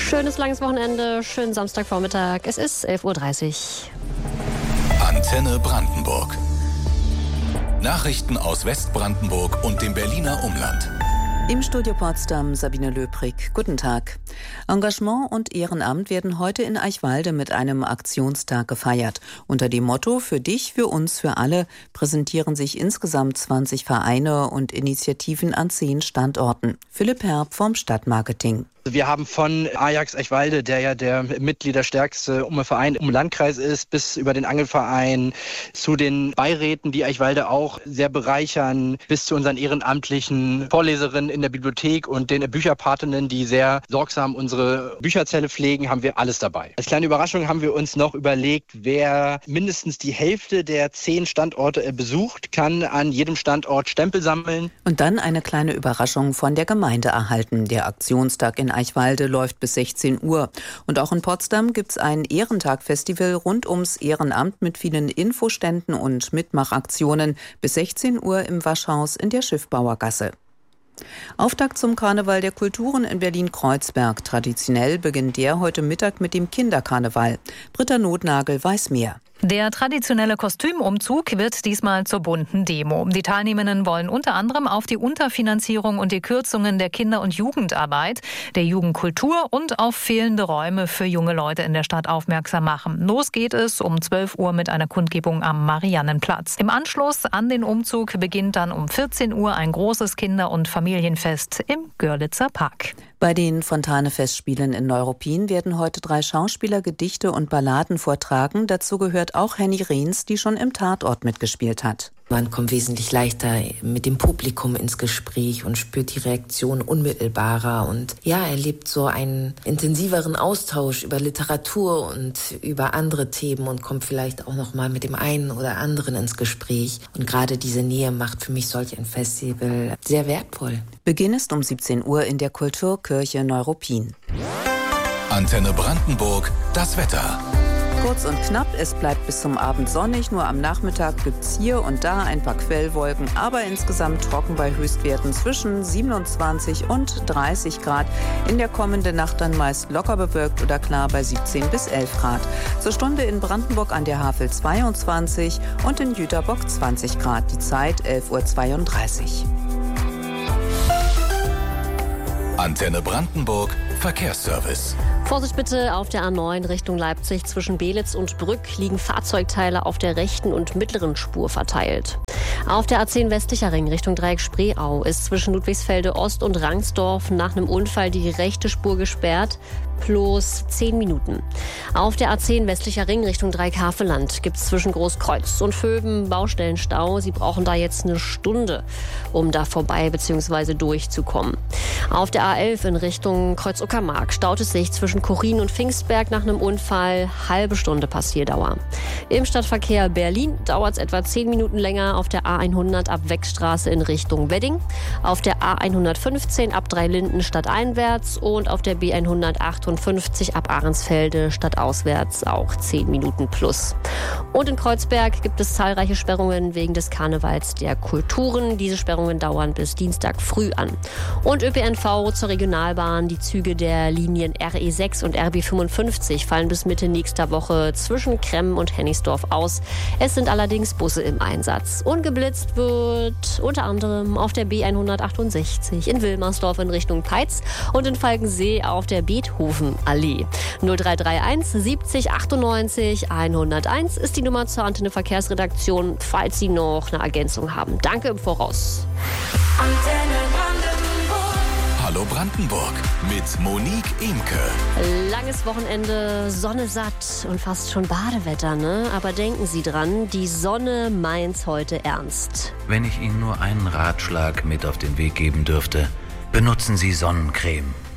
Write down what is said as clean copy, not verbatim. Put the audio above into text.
Schönes langes Wochenende, schönen Samstagvormittag. Es ist 11:30 Uhr. Antenne Brandenburg. Nachrichten aus Westbrandenburg und dem Berliner Umland. Im Studio Potsdam Sabine Löbrig. Guten Tag. Engagement und Ehrenamt werden heute in Eichwalde mit einem Aktionstag gefeiert. Unter dem Motto „Für dich, für uns, für alle" präsentieren sich insgesamt 20 Vereine und Initiativen an 10 Standorten. Philipp Herb vom Stadtmarketing. Wir haben von Ajax Eichwalde, der ja der mitgliederstärkste Verein im Landkreis ist, bis über den Angelverein zu den Beiräten, die Eichwalde auch sehr bereichern, bis zu unseren ehrenamtlichen Vorleserinnen in der Bibliothek und den Bücherpatinnen, die sehr sorgsam unsere Bücherzelle pflegen, haben wir alles dabei. Als kleine Überraschung haben wir uns noch überlegt, wer mindestens die Hälfte der 10 Standorte besucht, kann an jedem Standort Stempel sammeln. Und dann eine kleine Überraschung von der Gemeinde erhalten. Der Aktionstag in Eichwalde läuft bis 16 Uhr. Und auch in Potsdam gibt's ein Ehrentag-Festival rund ums Ehrenamt mit vielen Infoständen und Mitmachaktionen bis 16 Uhr im Waschhaus in der Schiffbauergasse. Auftakt zum Karneval der Kulturen in Berlin-Kreuzberg. Traditionell beginnt der heute Mittag mit dem Kinderkarneval. Britta Nothnagel weiß mehr. Der traditionelle Kostümumzug wird diesmal zur bunten Demo. Die Teilnehmenden wollen unter anderem auf die Unterfinanzierung und die Kürzungen der Kinder- und Jugendarbeit, der Jugendkultur und auf fehlende Räume für junge Leute in der Stadt aufmerksam machen. Los geht es um 12 Uhr mit einer Kundgebung am Mariannenplatz. Im Anschluss an den Umzug beginnt dann um 14 Uhr ein großes Kinder- und Familienfest im Görlitzer Park. Bei den Fontane-Festspielen in Neuruppin werden heute 3 Schauspieler Gedichte und Balladen vortragen. Dazu gehört auch Henny Rehns, die schon im Tatort mitgespielt hat. Man kommt wesentlich leichter mit dem Publikum ins Gespräch und spürt die Reaktion unmittelbarer und erlebt so einen intensiveren Austausch über Literatur und über andere Themen und kommt vielleicht auch noch mal mit dem einen oder anderen ins Gespräch. Und gerade diese Nähe macht für mich solch ein Festival sehr wertvoll. Beginn ist um 17 Uhr in der Kulturkirche Neuruppin. Antenne Brandenburg, das Wetter. Kurz und knapp, es bleibt bis zum Abend sonnig, nur am Nachmittag gibt's hier und da ein paar Quellwolken, aber insgesamt trocken bei Höchstwerten zwischen 27 und 30 Grad. In der kommenden Nacht dann meist locker bewölkt oder klar bei 17 bis 11 Grad. Zur Stunde in Brandenburg an der Havel 22 und in Jüterbock 20 Grad. Die Zeit 11:32 Uhr. Antenne Brandenburg, Verkehrsservice. Vorsicht bitte auf der A9 Richtung Leipzig. Zwischen Belitz und Brück liegen Fahrzeugteile auf der rechten und mittleren Spur verteilt. Auf der A10 westlicher Ring Richtung Dreieck Spreeau ist zwischen Ludwigsfelde Ost und Rangsdorf nach einem Unfall die rechte Spur gesperrt. Plus 10 Minuten. Auf der A10 westlicher Ring Richtung Dreieck Havelland gibt es zwischen Großkreuz und Vöben Baustellenstau. Sie brauchen da jetzt eine Stunde, um da vorbei bzw. durchzukommen. Auf der A11 in Richtung Kreuz-Uckermark staut es sich zwischen Korin und Pfingstberg nach einem Unfall. Halbe Stunde Passierdauer. Im Stadtverkehr Berlin dauert es etwa 10 Minuten länger auf der A100 ab Wechstraße in Richtung Wedding. Auf der A115 ab Dreilinden stadteinwärts und auf der B158 ab Ahrensfelde stadtauswärts auch 10 Minuten plus. Und in Kreuzberg gibt es zahlreiche Sperrungen wegen des Karnevals der Kulturen. Diese Sperrungen dauern bis Dienstag früh an. Und ÖPNV zur Regionalbahn. Die Züge der Linien RE6 und RB55 fallen bis Mitte nächster Woche zwischen Kremmen und Hennigsdorf aus. Es sind allerdings Busse im Einsatz. Und geblitzt wird unter anderem auf der B168 in Wilmersdorf in Richtung Peitz und in Falkensee auf der Beethovenallee. 0331 70 98 101 ist die Nummer zur Antenne Verkehrsredaktion, falls Sie noch eine Ergänzung haben. Danke im Voraus. Antenne Brandenburg. Hallo Brandenburg mit Monique Imke. Langes Wochenende, Sonne satt und fast schon Badewetter, ne? Aber denken Sie dran, die Sonne meint's heute ernst. Wenn ich Ihnen nur einen Ratschlag mit auf den Weg geben dürfte, benutzen Sie Sonnencreme.